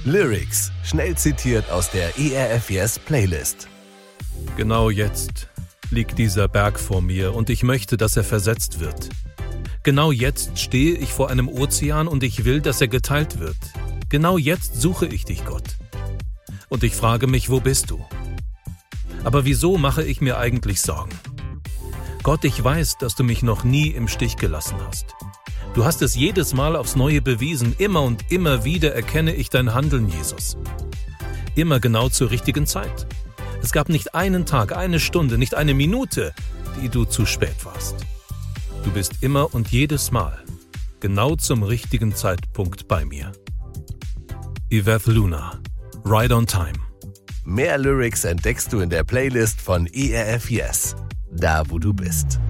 Lyrics, schnell zitiert aus der ERF Yes Playlist. Genau jetzt liegt dieser Berg vor mir und ich möchte, dass er versetzt wird. Genau jetzt stehe ich vor einem Ozean und ich will, dass er geteilt wird. Genau jetzt suche ich dich, Gott. Und ich frage mich, wo bist du? Aber wieso mache ich mir eigentlich Sorgen? Gott, ich weiß, dass du mich noch nie im Stich gelassen hast. Du hast es jedes Mal aufs Neue bewiesen. Immer und immer wieder erkenne ich dein Handeln, Jesus. Immer genau zur richtigen Zeit. Es gab nicht einen Tag, eine Stunde, nicht eine Minute, die du zu spät warst. Du bist immer und jedes Mal genau zum richtigen Zeitpunkt bei mir. Yvette Luna, Right on Time. Mehr Lyrics entdeckst du in der Playlist von ERF Yes, da wo du bist.